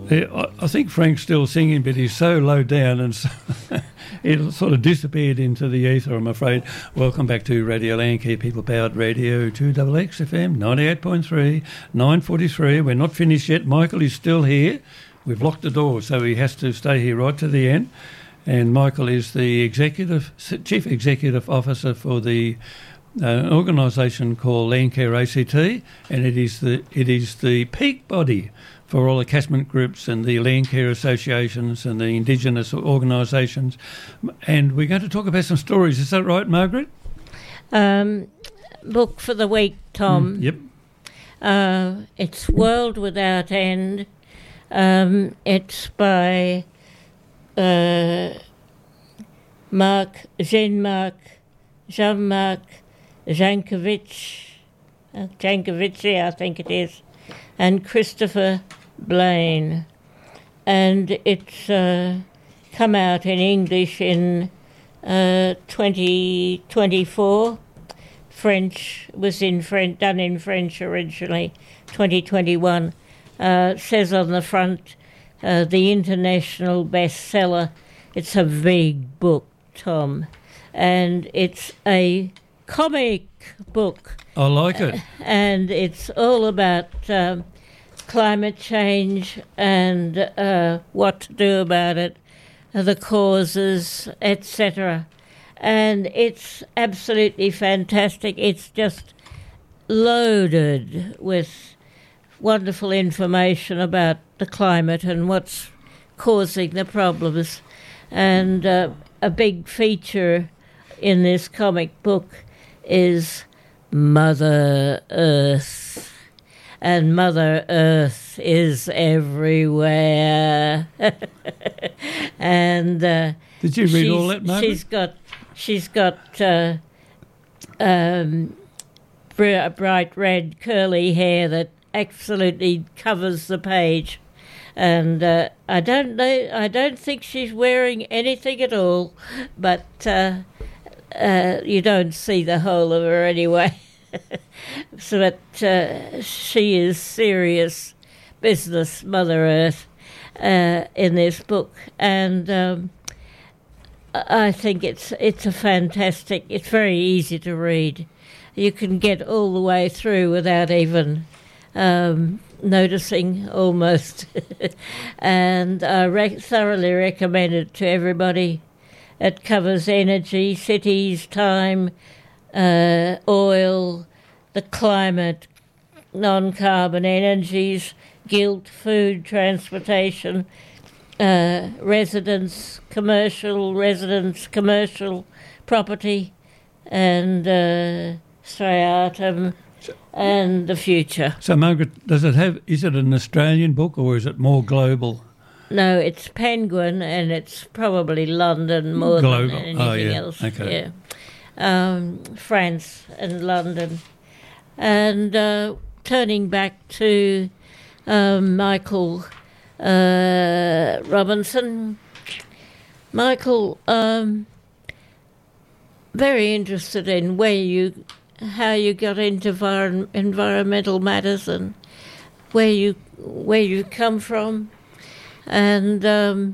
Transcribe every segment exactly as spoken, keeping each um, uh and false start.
Yeah, I, I think Frank's still singing, but he's so low down and so it sort of disappeared into the ether, I'm afraid. Welcome back to Radio Landcare, People Powered Radio, two X X F M, ninety-eight point three, nine forty-three. We're not finished yet. Michael is still here. We've locked the door, so he has to stay here right to the end. And Michael is the executive, chief executive officer for the uh, an organisation called Landcare A C T, and it is the it is the peak body for all the catchment groups and the land care associations and the Indigenous organisations. And we're going to talk about some stories. Is that right, Margaret? Um, book for the week, Tom. Mm, yep. Uh, it's World Without End. Um, it's by uh, Mark, Jean-Marc, Jean-Marc Jankovic, uh, Jankovici, I think it is, and Christopher Blaine, and it's uh, come out in English in uh, twenty twenty-four. French was in French, done in French originally. twenty twenty-one uh, says on the front, uh, the international bestseller. It's a big book, Tom, and it's a comic book. I like it, uh, and it's all about Um, climate change and uh, what to do about it, uh, the causes, et cetera. And it's absolutely fantastic. It's just loaded with wonderful information about the climate and what's causing the problems. And uh, a big feature in this comic book is Mother Earth. And Mother Earth is everywhere. and uh, did you read all that, Margaret? She's got, she's got uh, um, br- bright red curly hair that absolutely covers the page, and uh, I don't know. I don't think she's wearing anything at all, but uh, uh, you don't see the whole of her anyway. So that uh, she is serious business, Mother Earth, uh, in this book, and um, I think it's it's a fantastic. It's very easy to read. You can get all the way through without even um, noticing, almost. And I re- thoroughly recommend it to everybody. It covers energy, cities, time, Uh, oil, the climate, non-carbon energies, guilt, food, transportation, uh, residence, commercial residence, commercial property, and uh, striatum, and the future. So, Margaret, does it have? Is it an Australian book or is it more global? No, it's Penguin, and it's probably London more global. than anything Oh, yeah. else. Okay. Yeah. Um, France and London. And uh, turning back to um, Michael uh, Robinson. Michael, um, very interested in where you, how you got into envir- environmental matters and where you where you come from, and um,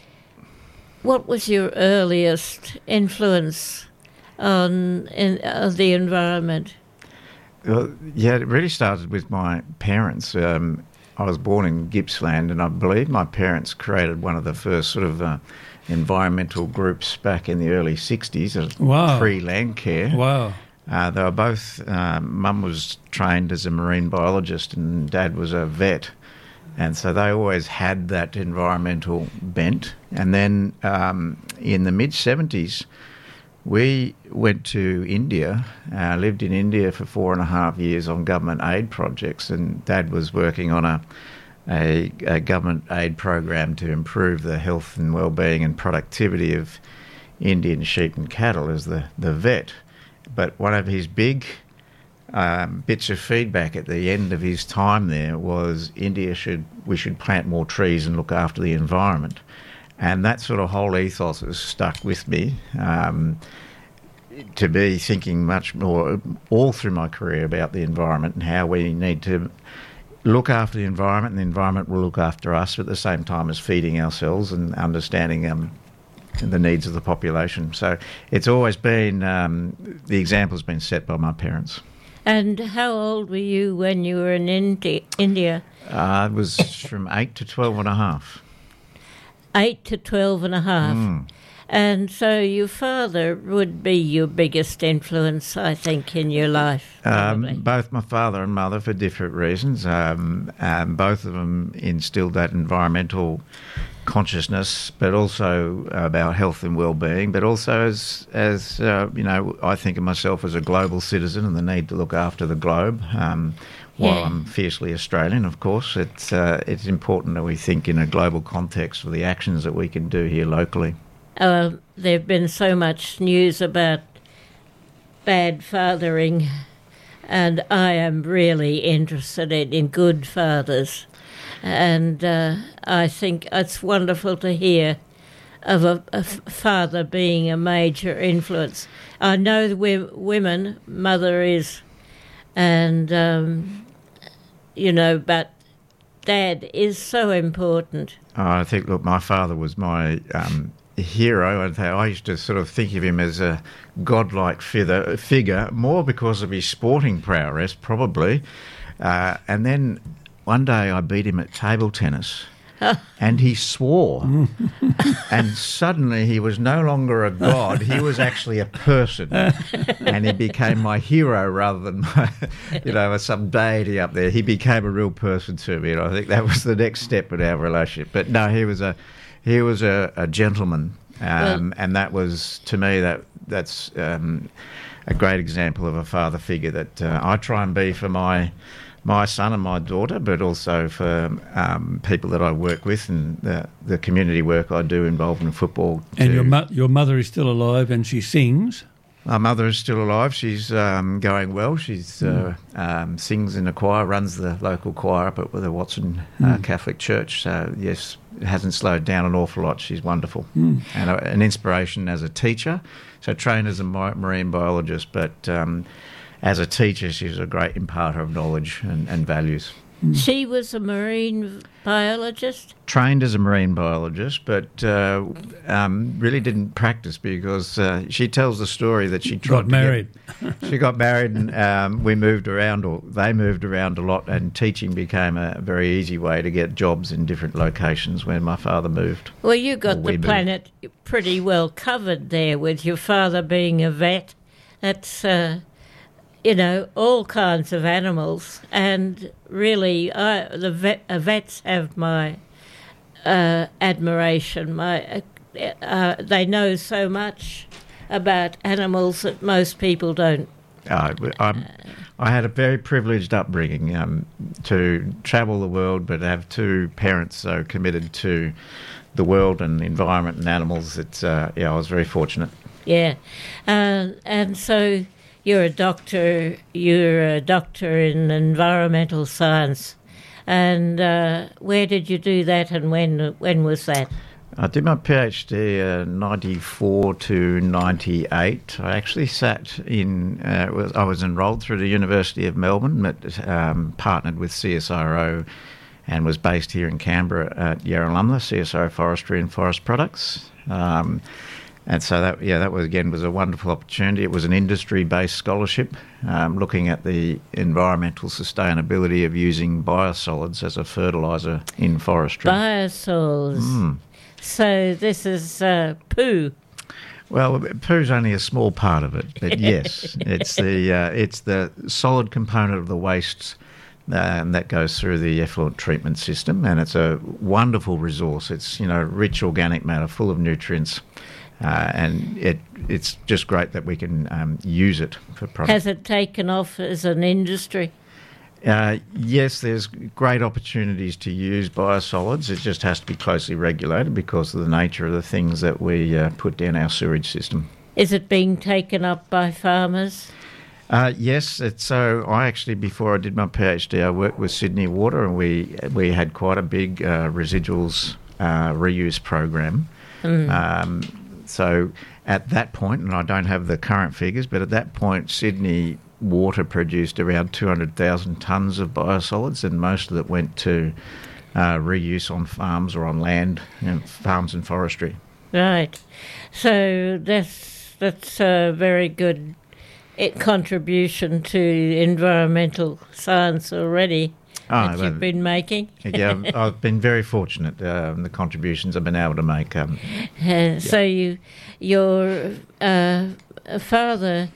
what was your earliest influence on in, uh, the environment? Well, yeah, it really started with my parents. Um, I was born in Gippsland, and I believe my parents created one of the first sort of uh, environmental groups back in the early sixties, wow. pre-Landcare. Wow. Uh, they were both, um, Mum was trained as a marine biologist and Dad was a vet. And so they always had that environmental bent. And then um, in the mid-seventies, we went to India, uh, lived in India for four and a half years on government aid projects, and Dad was working on a, a, a government aid program to improve the health and well-being and productivity of Indian sheep and cattle as the, the vet. But one of his big um, bits of feedback at the end of his time there was India should we should plant more trees and look after the environment. And that sort of whole ethos has stuck with me, um, to be thinking much more all through my career about the environment and how we need to look after the environment, and the environment will look after us, but at the same time as feeding ourselves and understanding um, the needs of the population. So it's always been, um, the example's been set by my parents. And how old were you when you were in Indi- India? Uh, it was from eight to twelve and a half. Eight to twelve and a half. Mm. And so your father would be your biggest influence, I think, in your life, probably. Um, both my father and mother, for different reasons. Um, um, both of them instilled that environmental consciousness, but also about health and well-being, but also as, as uh, you know, I think of myself as a global citizen and the need to look after the globe. Um, while Yeah. I'm fiercely Australian, of course, it's, uh, it's important that we think in a global context for the actions that we can do here locally. Uh, there's been so much news about bad fathering, and I am really interested in, in good fathers. And uh, I think it's wonderful to hear of a, a f- father being a major influence. I know the w- women, mother is, and, um, you know, but dad is so important. Oh, I think, look, my father was my um, hero. And I used to sort of think of him as a godlike figure, figure more because of his sporting prowess, probably. Uh, and then one day I beat him at table tennis. And he swore. And suddenly he was no longer a god, he was actually a person. And he became my hero rather than my, you know, some deity up there. He became a real person to me, and I think that was the next step in our relationship. But no, he was a he was a, a gentleman, um, well, and that was, to me, that that's um, a great example of a father figure that uh, I try and be for my my son and my daughter, but also for um, people that I work with and the, the community work I do involved in football. And too. your mo- your mother is still alive and she sings? My mother is still alive. She's um, going well. She's uh, um, sings in a choir, runs the local choir up at the Watson uh, Mm. Catholic Church. So, yes, it hasn't slowed down an awful lot. She's wonderful. Mm. And a, an inspiration as a teacher. So trained as a mi- marine biologist, but um, as a teacher, she's a great imparter of knowledge and, and values. She was a marine biologist? Trained as a marine biologist, but uh, um, really didn't practice because uh, she tells the story that she tried Got to married. Get, she got married and um, we moved around, or they moved around a lot, and teaching became a very easy way to get jobs in different locations when my father moved. Well, you got Or the we planet pretty well covered there with your father being a vet. That's... Uh, you know, all kinds of animals, and really, I, the vet, uh, vets have my uh, admiration. My, uh, uh, they know so much about animals that most people don't. Uh, I'm, I had a very privileged upbringing um, to travel the world, but have two parents so committed to the world and the environment and animals. It's uh, yeah, I was very fortunate. Yeah, uh, and so. You're a doctor. You're a doctor in environmental science, and uh, where did you do that, and when? When was that? I did my PhD uh, ninety-four to ninety-eight. I actually sat in. Uh, was, I was enrolled through the University of Melbourne, met, um, partnered with C S R O, and was based here in Canberra at Yarralumla, C S R O Forestry and Forest Products. Um, And so that, yeah, that was again was a wonderful opportunity. It was an industry-based scholarship, um, looking at the environmental sustainability of using biosolids as a fertiliser in forestry. Biosols. Mm. So this is uh, poo. Well, poo's only a small part of it, but yes, it's the uh, it's the solid component of the waste um, that goes through the effluent treatment system, and it's a wonderful resource. It's, you know, rich organic matter, full of nutrients. Uh, and it it's just great that we can um, use it for products. Has it taken off as an industry? Uh, yes, there's great opportunities to use biosolids. It just has to be closely regulated because of the nature of the things that we uh, put down our sewage system. Is it being taken up by farmers? Uh, yes, it's, so I actually, before I did my PhD, I worked with Sydney Water, and we we had quite a big uh, residuals uh, reuse program. Mm. Um, So at that point, and I don't have the current figures, but at that point, Sydney water produced around two hundred thousand tonnes of biosolids, and most of it went to uh, reuse on farms or on land, you know, farms and forestry. Right. So that's that's a very good eh, contribution to environmental science already Oh, that you've been making. Yeah, I've, I've been very fortunate. Um, the contributions I've been able to make. Um, Uh, yeah. So you, your uh, father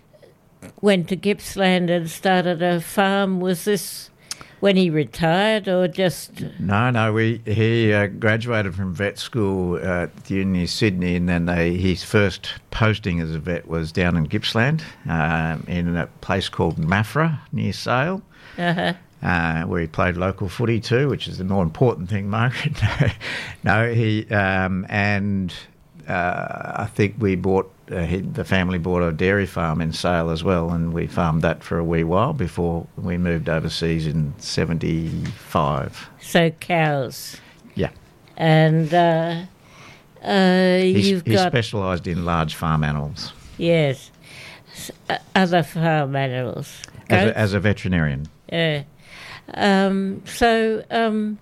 went to Gippsland and started a farm. Was this when he retired, or just? No, no. We he uh, graduated from vet school uh, at the Uni of Sydney, and then they, his first posting as a vet was down in Gippsland, um, in a place called Maffra near Sale. Uh-huh. Uh, where he played local footy too, which is the more important thing, Margaret. no, he um, and uh, I think we bought uh, he, the family bought a dairy farm in Sale as well, and we farmed that for a wee while before we moved overseas in seventy-five. So cows. Yeah, And uh, uh, He's, you've he got specialised in large farm animals yes, S- uh, other farm animals. as Goats? a, as a veterinarian. Yeah. Um, so um,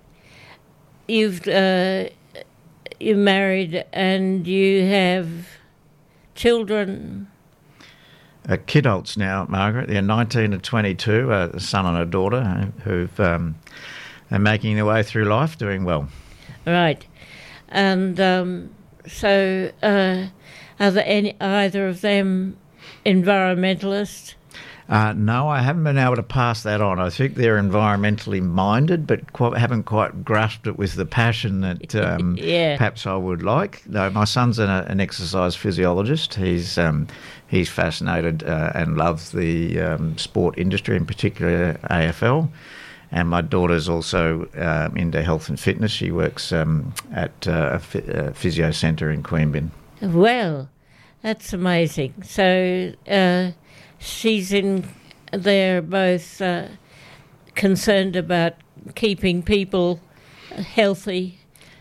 you've uh, you're married and you have children. Uh, kidults now, Margaret. They're nineteen and twenty-two, a son and a daughter, who've um, are making their way through life, doing well. Right. And um, so uh, are there any, either of them environmentalists? Uh, no, I haven't been able to pass that on. I think they're environmentally minded, but quite, haven't quite grasped it with the passion that um, Yeah. perhaps I would like. No, my son's an, an exercise physiologist. He's um, he's fascinated uh, and loves the um, sport industry, in particular A F L. And my daughter's also um, into health and fitness. She works um, at uh, a, ph- a physio centre in Queanbeyan. Well, that's amazing. So uh, she's in there both uh, concerned about keeping people healthy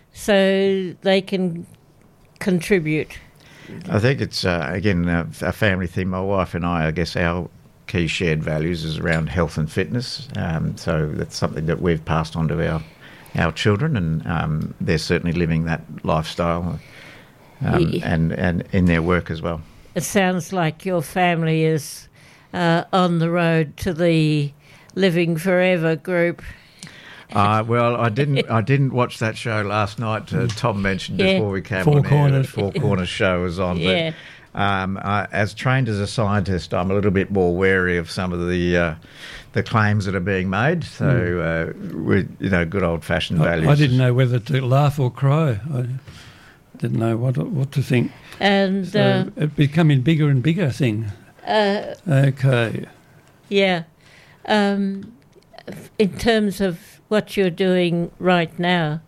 so they can contribute. I think it's, uh, again, a, a family thing. My wife and I, I guess our key shared values is around health and fitness. Um, so that's something that we've passed on to our our children, and um, they're certainly living that lifestyle um, Yeah. and, and in their work as well. It sounds like your family is uh, on the road to the Living Forever group. Uh, well, I didn't. I didn't watch that show last night. Uh, Tom mentioned Yeah. before we came Four on air Corners. that Four Corners show was on. Yeah. But um, I, as trained as a scientist, I'm a little bit more wary of some of the uh, the claims that are being made. So, uh, we, you know, good old fashioned I, values. I didn't know whether to laugh or cry. I didn't know what what to think. And So uh, it's becoming bigger and bigger thing. uh, Okay. yeah, um, in terms of what you're doing right now,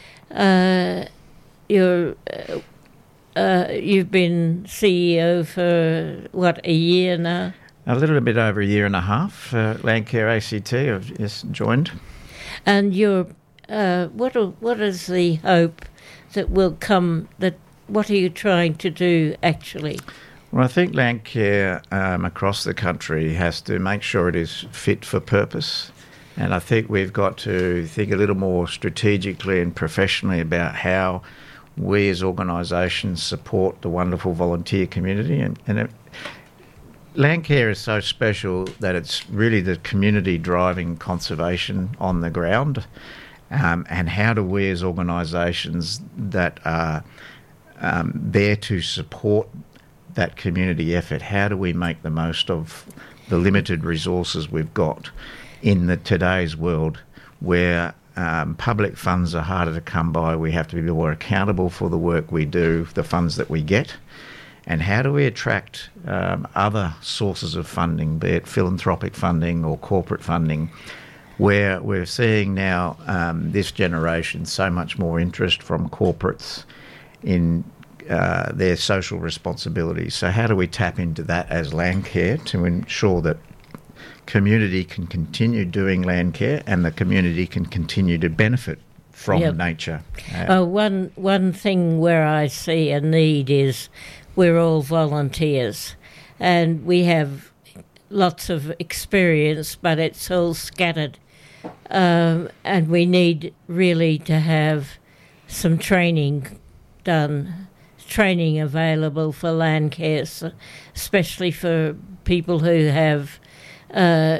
uh, you're uh, uh, you've been C E O for what, a year now, A little bit over a year and a half. Uh, Landcare A C T, I've just joined. and you're uh, what are, what is the hope that will come? That what are you trying to do actually? Well, I think Landcare um, across the country has to make sure it is fit for purpose. And I think we've got to think a little more strategically and professionally about how we as organisations support the wonderful volunteer community. And, and it, Landcare is so special that it's really the community driving conservation on the ground. Um, and how do we as organisations that are um, there to support that community effort, how do we make the most of the limited resources we've got in the today's world where um, public funds are harder to come by? We have to be more accountable for the work we do, the funds that we get, and how do we attract um, other sources of funding, be it philanthropic funding or corporate funding, where we're seeing now um, this generation so much more interest from corporates in uh, their social responsibilities. So how do we tap into that as Landcare to ensure that community can continue doing land care and the community can continue to benefit from Yep. nature? Uh, Oh, one one thing where I see a need is we're all volunteers, and we have lots of experience, but it's all scattered. Um, and we need really to have some training done, training available for land care, especially for people who have uh,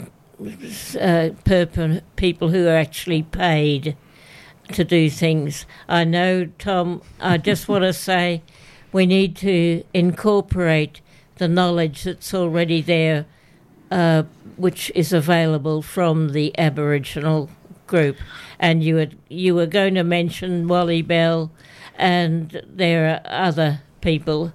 uh, perp- people who are actually paid to do things. I know, Tom, I just want to say we need to incorporate the knowledge that's already there, uh, which is available from the Aboriginal group. And you were, you were going to mention Wally Bell, and there are other people.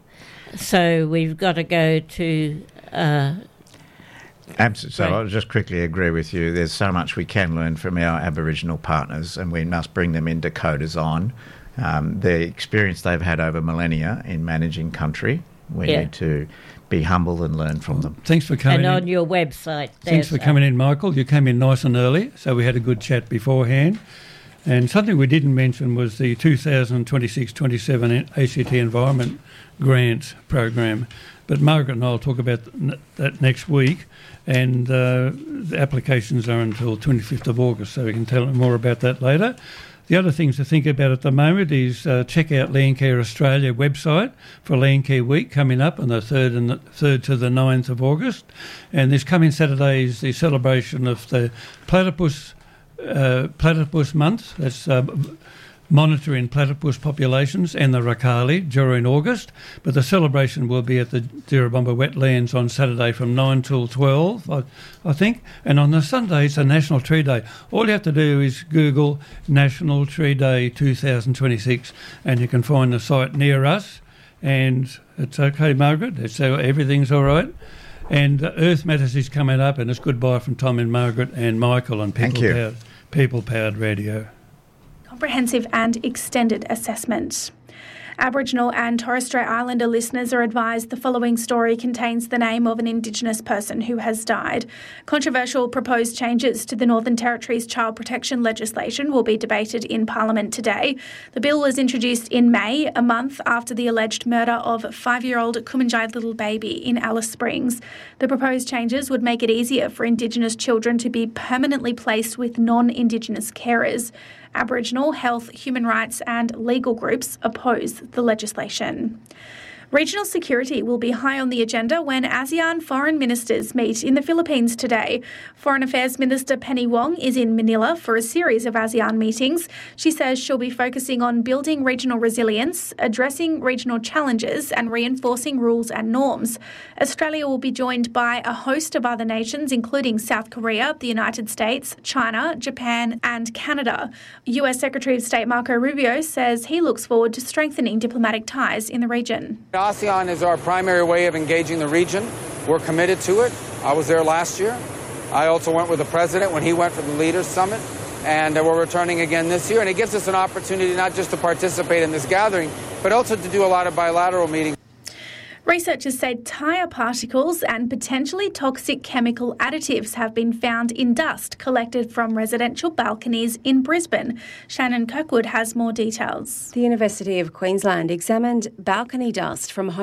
So we've got to go to... Uh, Absolutely. So I'll just quickly agree with you. There's so much we can learn from our Aboriginal partners, and we must bring them into co-design. Um, the experience they've had over millennia in managing country, we yeah. need to be humble and learn from them. Thanks for coming and in. on your website. Thanks for coming in, Michael. You came in nice and early, so we had a good chat beforehand. And something we didn't mention was the two thousand twenty-six twenty-seven A C T Environment Grants Program. But Margaret and I will talk about that next week, and uh, the applications are until twenty-fifth of August, so we can tell more about that later. The other things to think about at the moment is uh, check out Landcare Australia website for Landcare Week coming up on the third and the third to the ninth of August, and this coming Saturday is the celebration of the Platypus uh, Platypus Month. That's uh, monitoring platypus populations and the Rakali during August, but the celebration will be at the Dirrabomba Wetlands on Saturday from nine till twelve, I, I think, and on the Sunday it's a National Tree Day. All you have to do is Google National Tree Day two thousand twenty-six and you can find the site near us, and it's okay, Margaret, it's, uh, everything's all right. And uh, Earth Matters is coming up, and it's goodbye from Tom and Margaret and Michael on People Powered, People Powered Radio. Comprehensive and extended assessment. Aboriginal and Torres Strait Islander listeners are advised the following story contains the name of an Indigenous person who has died. Controversial proposed changes to the Northern Territory's child protection legislation will be debated in Parliament today. The bill was introduced in May, a month after the alleged murder of five-year-old Kumanjai little baby in Alice Springs. The proposed changes would make it easier for Indigenous children to be permanently placed with non-Indigenous carers. Aboriginal, health, human rights and legal groups oppose the legislation. Regional security will be high on the agenda when ASEAN foreign ministers meet in the Philippines today. Foreign Affairs Minister Penny Wong is in Manila for a series of ASEAN meetings. She says she'll be focusing on building regional resilience, addressing regional challenges and reinforcing rules and norms. Australia will be joined by a host of other nations, including South Korea, the United States, China, Japan and Canada. U S Secretary of State Marco Rubio says he looks forward to strengthening diplomatic ties in the region. ASEAN is our primary way of engaging the region. We're committed to it. I was there last year. I also went with the president when he went for the Leaders Summit, and we're returning again this year. And it gives us an opportunity not just to participate in this gathering, but also to do a lot of bilateral meetings. Researchers say tyre particles and potentially toxic chemical additives have been found in dust collected from residential balconies in Brisbane. Shannon Kirkwood has more details. The University of Queensland examined balcony dust from home